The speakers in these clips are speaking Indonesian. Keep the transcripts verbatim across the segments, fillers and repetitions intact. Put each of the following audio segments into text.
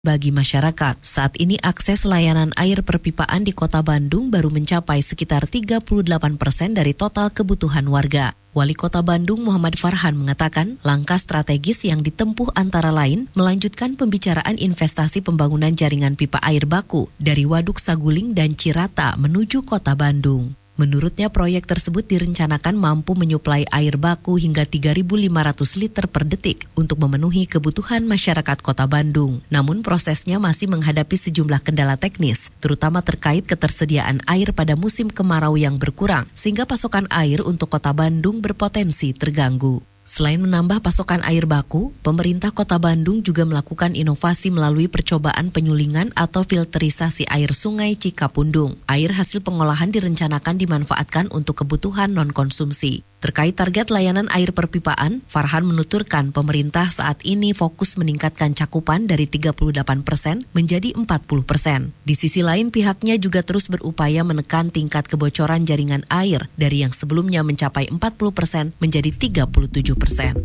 bagi masyarakat. Saat ini akses layanan air perpipaan di Kota Bandung baru mencapai sekitar tiga puluh delapan persen dari total kebutuhan warga. Wali Kota Bandung Muhammad Farhan mengatakan langkah strategis yang ditempuh antara lain melanjutkan pembicaraan investasi pembangunan jaringan pipa air baku dari Waduk Saguling dan Cirata menuju Kota Bandung. Menurutnya proyek tersebut direncanakan mampu menyuplai air baku hingga tiga ribu lima ratus liter per detik untuk memenuhi kebutuhan masyarakat Kota Bandung. Namun prosesnya masih menghadapi sejumlah kendala teknis, terutama terkait ketersediaan air pada musim kemarau yang berkurang, sehingga pasokan air untuk Kota Bandung berpotensi terganggu. Selain menambah pasokan air baku, pemerintah Kota Bandung juga melakukan inovasi melalui percobaan penyulingan atau filterisasi air sungai Cikapundung. Air hasil pengolahan direncanakan dimanfaatkan untuk kebutuhan non-konsumsi. Terkait target layanan air perpipaan, Farhan menuturkan pemerintah saat ini fokus meningkatkan cakupan dari tiga puluh delapan persen menjadi empat puluh persen. Di sisi lain, pihaknya juga terus berupaya menekan tingkat kebocoran jaringan air dari yang sebelumnya mencapai empat puluh persen menjadi tiga puluh tujuh persen.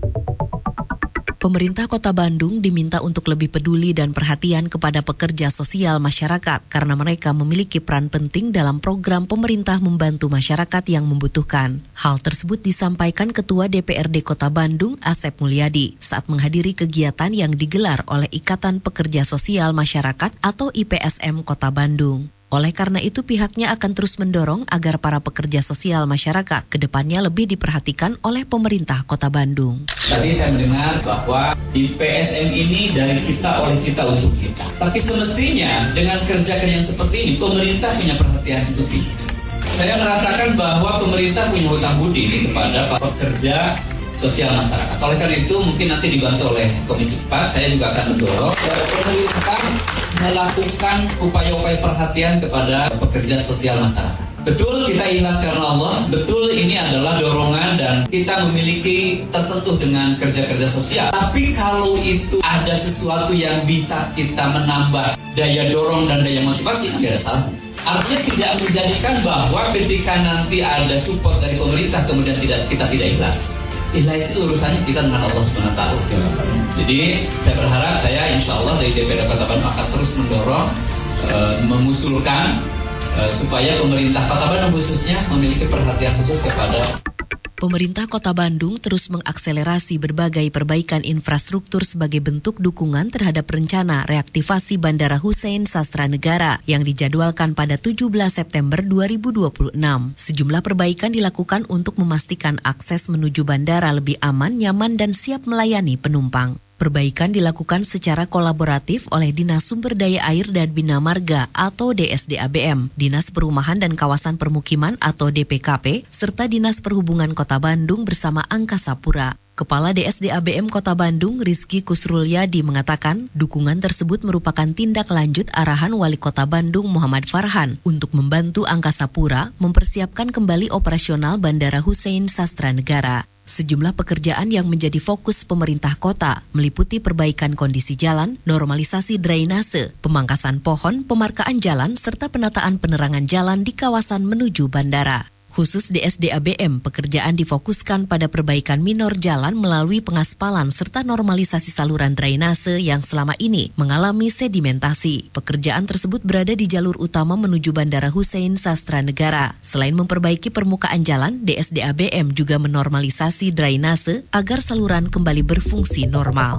Pemerintah Kota Bandung diminta untuk lebih peduli dan perhatian kepada pekerja sosial masyarakat karena mereka memiliki peran penting dalam program pemerintah membantu masyarakat yang membutuhkan. Hal tersebut disampaikan Ketua D P R D Kota Bandung Asep Mulyadi saat menghadiri kegiatan yang digelar oleh Ikatan Pekerja Sosial Masyarakat atau I P S M Kota Bandung. Oleh karena itu pihaknya akan terus mendorong agar para pekerja sosial masyarakat ke depannya lebih diperhatikan oleh pemerintah Kota Bandung. Tadi saya mendengar bahwa di P S M ini dari kita, oleh kita, untuk kita. Tapi semestinya dengan kerja kerja yang seperti ini, pemerintah punya perhatian untuk ini. Saya merasakan bahwa pemerintah punya hutang budi ini kepada para pekerja sosial masyarakat. Oleh karena itu mungkin nanti dibantu oleh Komisi empat, saya juga akan mendorong pemerintah melakukan upaya-upaya perhatian kepada pekerja sosial masyarakat. Betul kita ikhlas karena Allah, betul ini adalah dorongan dan kita memiliki tersentuh dengan kerja-kerja sosial. Tapi kalau itu ada sesuatu yang bisa kita menambah daya dorong dan daya motivasi, tidak ada salah. Artinya tidak menjadikan bahwa ketika nanti ada support dari pemerintah kemudian tidak kita tidak ikhlas. Ikhlas itu urusannya kita dengan Allah subhanahu wa taala. Jadi saya berharap saya insya Allah dari D P R D Kota Bandung akan terus mendorong, e, mengusulkan e, supaya pemerintah Kota Bandung khususnya memiliki perhatian khusus kepada. Pemerintah Kota Bandung terus mengakselerasi berbagai perbaikan infrastruktur sebagai bentuk dukungan terhadap rencana reaktivasi Bandara Hussein Sastranegara yang dijadwalkan pada tujuh belas September dua ribu dua puluh enam. Sejumlah perbaikan dilakukan untuk memastikan akses menuju bandara lebih aman, nyaman, dan siap melayani penumpang. Perbaikan dilakukan secara kolaboratif oleh Dinas Sumber Daya Air dan Bina Marga atau D S D A B M, Dinas Perumahan dan Kawasan Permukiman atau D P K P, serta Dinas Perhubungan Kota Bandung bersama Angkasa Pura. Kepala D S D A B M Kota Bandung, Rizky Kusrulyadi, mengatakan dukungan tersebut merupakan tindak lanjut arahan Wali Kota Bandung Muhammad Farhan untuk membantu Angkasa Pura mempersiapkan kembali operasional Bandara Hussein Sastranegara. Sejumlah pekerjaan yang menjadi fokus pemerintah kota meliputi perbaikan kondisi jalan, normalisasi drainase, pemangkasan pohon, pemarkaan jalan, serta penataan penerangan jalan di kawasan menuju bandara. Khusus D S D A B M, pekerjaan difokuskan pada perbaikan minor jalan melalui pengaspalan serta normalisasi saluran drainase yang selama ini mengalami sedimentasi. Pekerjaan tersebut berada di jalur utama menuju Bandara Hussein Sastranegara. Selain memperbaiki permukaan jalan, D S D A B M juga menormalisasi drainase agar saluran kembali berfungsi normal.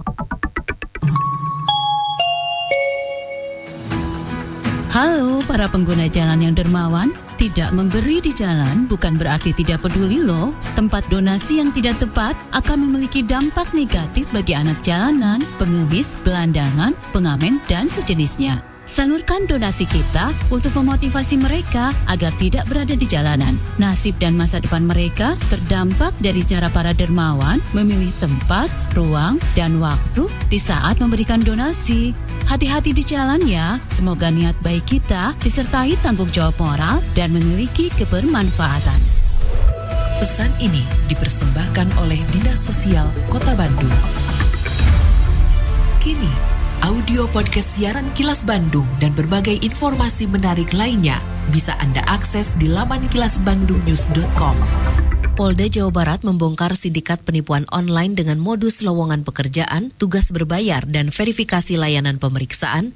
Halo para pengguna jalan yang dermawan, tidak memberi di jalan bukan berarti tidak peduli loh. Tempat donasi yang tidak tepat akan memiliki dampak negatif bagi anak jalanan, pengemis, gelandangan, pengamen, dan sejenisnya. Salurkan donasi kita untuk memotivasi mereka agar tidak berada di jalanan. Nasib dan masa depan mereka terdampak dari cara para dermawan memilih tempat, ruang, dan waktu di saat memberikan donasi. Hati-hati di jalan ya, semoga niat baik kita disertai tanggung jawab moral dan memiliki kebermanfaatan. Pesan ini dipersembahkan oleh Dinas Sosial Kota Bandung. Kini, audio podcast siaran Kilas Bandung dan berbagai informasi menarik lainnya bisa Anda akses di laman kilas bandung news dot com. Polda Jawa Barat membongkar sindikat penipuan online dengan modus lowongan pekerjaan, tugas berbayar, dan verifikasi layanan pemeriksaan